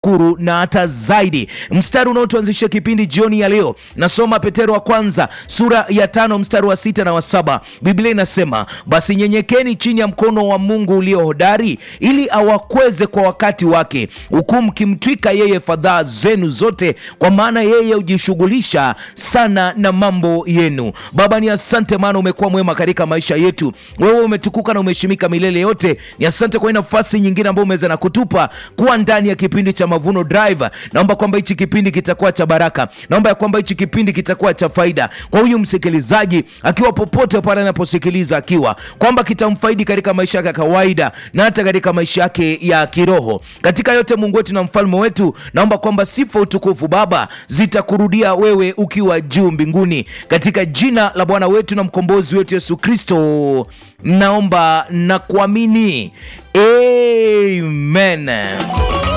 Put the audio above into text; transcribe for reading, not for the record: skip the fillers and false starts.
kuru na hata zaidi. Mstari unaotuanzisha kipindi jioni ya leo, nasoma Petero wa kwanza sura ya 5 mstari wa 6 na wa 7. Biblia inasema, basi nyenyekeni chini ya mkono wa Mungu ulio hodari, ili awakweze kwa wakati wake, huku mkimtwika yeye fadhaa zenu zote, kwa maana yeye hujishughulisha sana na mambo yenu. Baba, ni asante maana umekuwa mwema katika maisha yetu. Wewe umetukuka na umeheshimika milele yote. Ni asante kwa nafasi nyingine ambayo umeweza na kutupa kuwa ndani ya kipindi cha Mavuno Drive. Naomba kwamba hichi kipindi kitakuwa cha baraka. Naomba ya kwamba hichi kipindi kitakuwa cha faida kwa huyu msikilizaji akiwa popote pale anaposikiliza, akiwa kwamba kitamfaidi katika maisha yake ya kawaida na hata katika maisha yake ya kiroho. Katika yote, Mungu wetu na mfalme wetu, naomba kwamba sifa, utukufu, Baba, zitakurudia wewe ukiwa juu mbinguni, katika jina la Bwana wetu na mkombozi wetu Yesu Kristo naomba na kuamini. Amen.